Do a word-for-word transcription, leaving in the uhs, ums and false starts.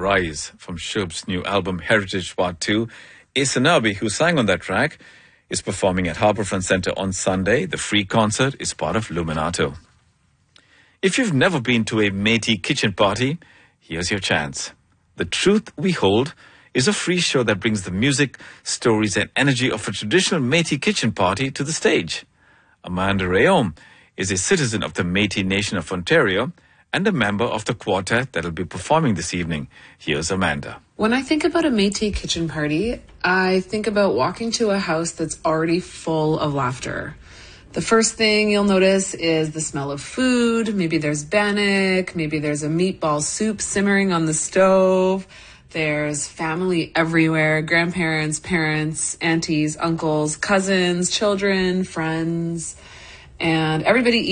Rise from Shub's new album Heritage Part two. Asanabi, who sang on that track, is performing at Harbourfront Centre on Sunday. The free concert is part of Luminato. If you've never been to a Métis kitchen party, here's your chance. The Truth We Hold is a free show that brings the music, stories and energy of a traditional Métis kitchen party to the stage. Amanda Rayom is a citizen of the Métis Nation of Ontario and a member of the quartet that will be performing this evening. Here's Amanda. When I think about a Métis kitchen party, I think about walking to a house that's already full of laughter. The first thing you'll notice is the smell of food. Maybe there's bannock, maybe there's a meatball soup simmering on the stove. There's family everywhere, grandparents, parents, aunties, uncles, cousins, children, friends, and everybody